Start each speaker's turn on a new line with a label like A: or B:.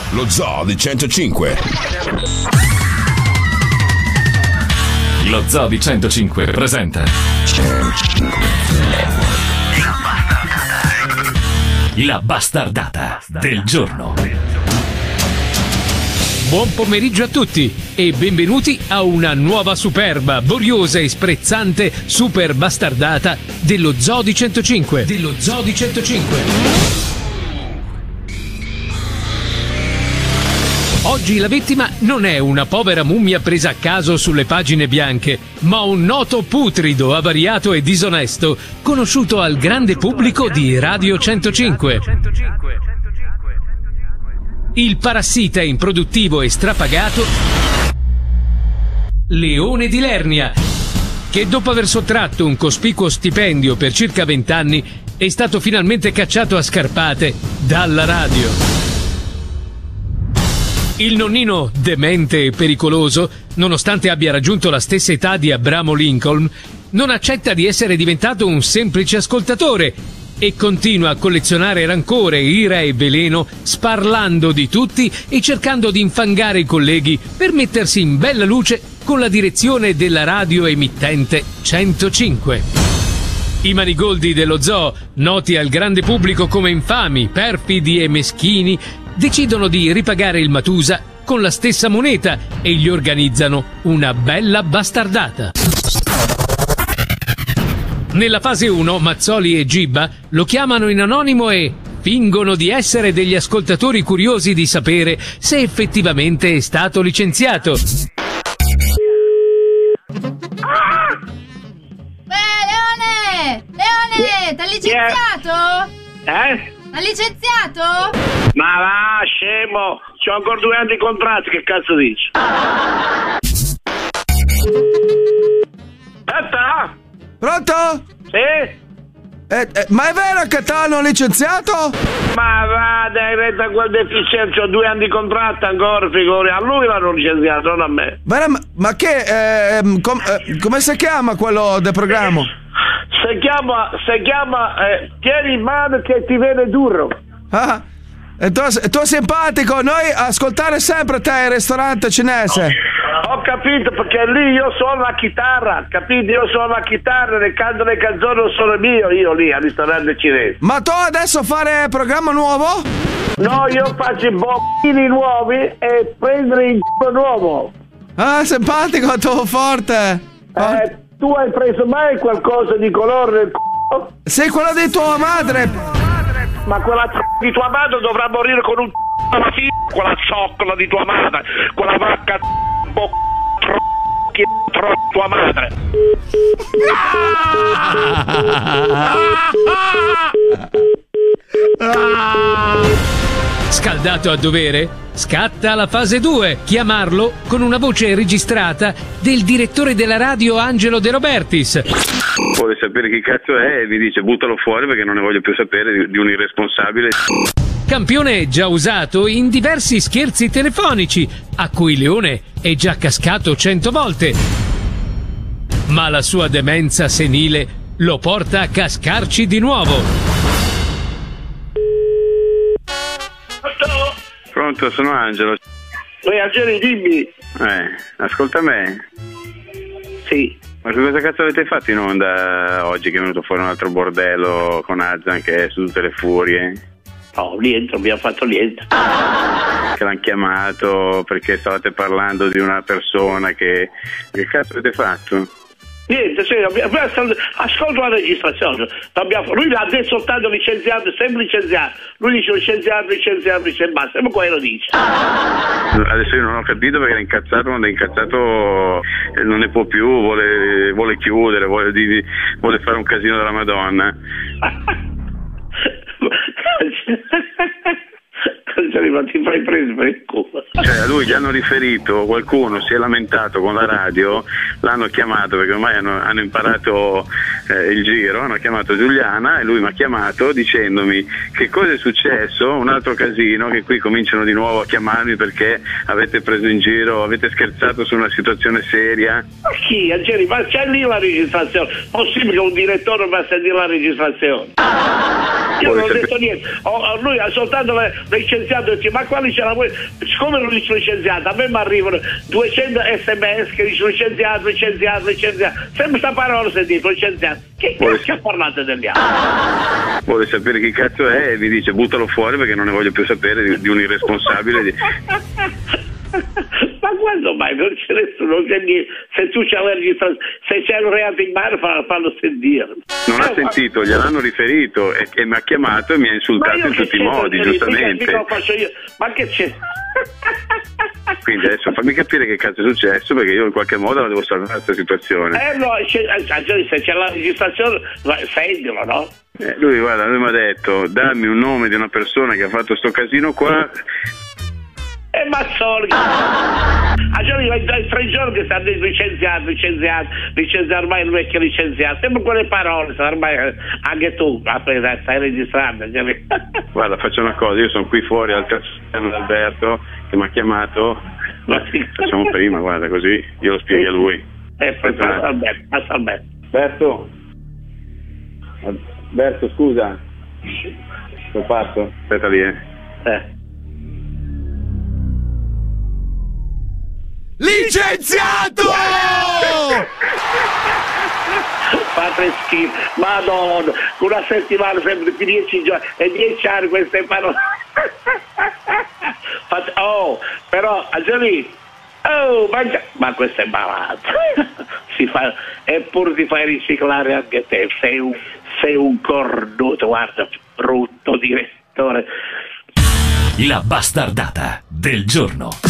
A: Lo Zoo di 105.
B: Lo Zoo di 105 presenta La bastardata del giorno.
C: Buon pomeriggio a tutti e benvenuti a una nuova superba, boriosa e sprezzante super bastardata dello Zoo di 105. Dello Zoo di 105. Oggi la vittima non è una povera mummia presa a caso sulle pagine bianche, ma un noto putrido, avariato e disonesto, conosciuto al grande pubblico di Radio 105. Il parassita improduttivo e strapagato Leone di Lernia, che dopo aver sottratto un cospicuo stipendio per circa 20 anni è stato finalmente cacciato a scarpate dalla radio. Il nonnino demente e pericoloso, nonostante abbia raggiunto la stessa età di Abramo Lincoln, non accetta di essere diventato un semplice ascoltatore e continua a collezionare rancore, ira e veleno, sparlando di tutti e cercando di infangare i colleghi per mettersi in bella luce con la direzione della radio emittente 105. I manigoldi dello zoo, noti al grande pubblico come infami, perfidi e meschini, decidono di ripagare il Matusa con la stessa moneta e gli organizzano una bella bastardata. Nella fase 1, Mazzoli e Gibba lo chiamano in anonimo e fingono di essere degli ascoltatori curiosi di sapere se effettivamente è stato licenziato.
D: Leone! Leone! T'ha licenziato? T'ha licenziato?
E: Ma va, scemo! C'ho ancora 2 anni di contratto, che cazzo dici? Aspetta!
F: Pronto?
E: Sì?
F: Ma è vero che ti hanno licenziato?
E: Ma va, dai, retta quel deficiente, ho 2 anni di contratto ancora, figuri. A lui l'hanno licenziato, non a me.
F: Ma che, come si chiama quello del programma?
E: Si chiama tieni in mano che ti viene duro.
F: Ah, e tu è simpatico, noi ascoltare sempre te il ristorante cinese.
E: Ho capito, perché lì io suono la chitarra, capito? Io suono la chitarra, ne canto le canzoni, non sono mio, io lì al ristorante cinese.
F: Ma tu adesso fare programma nuovo?
E: No, io faccio i bocchini nuovi e prendere il c***o nuovo.
F: Ah, simpatico, tu forte.
E: Tu hai preso mai qualcosa di colore nel c***o?
F: Sei quello di tua madre.
E: Ma quella di tua madre dovrà morire con un alla fine, quella zoccola di tua madre, quella vacca tua madre.
C: Scaldato a dovere, scatta la fase 2, chiamarlo con una voce registrata del direttore della radio Angelo De Robertis.
G: Vuole sapere chi cazzo è e vi dice buttalo fuori perché non ne voglio più sapere di un irresponsabile.
C: Campione già usato in diversi scherzi telefonici, a cui Leone è già cascato 100 volte. Ma la sua demenza senile lo porta a cascarci di nuovo.
G: Pronto, sono Angelo.
E: Angelo, dimmi.
G: Ascolta me.
E: Sì.
G: Ma che cosa cazzo avete fatto in onda oggi che è venuto fuori un altro bordello con Azzan che è su tutte le furie?
E: No, niente, non abbiamo fatto niente.
G: Che l'hanno chiamato perché stavate parlando di una persona che cazzo avete fatto?
E: Niente, sì, ascolta la registrazione. Lui l'ha detto soltanto licenziato, sempre licenziato. Lui dice licenziato, basta, sempre quello dice.
G: Adesso io non ho capito perché è incazzato, quando è incazzato non ne può più, vuole chiudere, vuole fare un casino della Madonna.
E: Ma ti fai preso per il culo.
G: Cioè a lui gli hanno riferito, qualcuno si è lamentato con la radio, l'hanno chiamato perché ormai hanno imparato il giro, hanno chiamato Giuliana e lui mi ha chiamato dicendomi che cosa è successo, un altro casino, che qui cominciano di nuovo a chiamarmi perché avete preso in giro, avete scherzato su una situazione seria.
E: Ma chi? Angeli, ma c'è lì la registrazione, possibile che un direttore va a sentire la registrazione? Io non ho detto niente, lui ha soltanto licenziato, dice, ma quali ce la vuoi? Siccome non dice licenziato, a me mi arrivano 200 sms che dice licenziato, sempre questa parola sentito, licenziato. Che cazzo parlate degli altri?
G: Vuole sapere chi cazzo è e mi dice buttalo fuori perché non ne voglio più sapere di un irresponsabile.
E: Ma quando mai non c'è nessuno che se tu c'hai la registrazione, se c'è un reato in mano fallo sentire.
G: Non ha sentito, gliel'hanno riferito e mi ha chiamato e mi ha insultato in tutti i modi, giustamente.
E: Che faccio io? Ma che c'è?
G: Quindi adesso fammi capire che cazzo è successo, perché io in qualche modo la devo salvare questa situazione.
E: No, se c'è la registrazione, sentilo, no?
G: Lui mi ha detto, dammi un nome di una persona che ha fatto sto casino qua.
E: Mazzoli, dai 3 giorni che stanno licenziato, ormai il vecchio licenziato, sempre quelle parole, ormai anche tu, stai registrando.
G: Guarda, faccio una cosa, io sono qui fuori al castello di Alberto che mi ha chiamato, facciamo prima, guarda, così io lo spieghi a lui.
E: Passa Alberto.
G: Alberto, scusa, sono fatto, aspetta lì,
F: Licenziato!
E: Fate schifo, madonna, una settimana sempre più 10 giorni e 10 anni queste parole. Però Angelì, ma questo è malato. Eppure ti fai riciclare anche te, sei un cornuto, guarda, brutto direttore.
B: La bastardata del giorno.